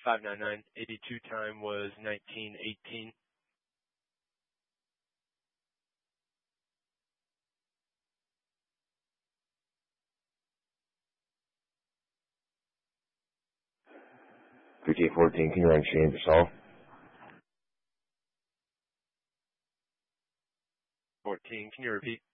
599. 82 time was 1918. PT14, can you run Shane Basal? 14, can you repeat?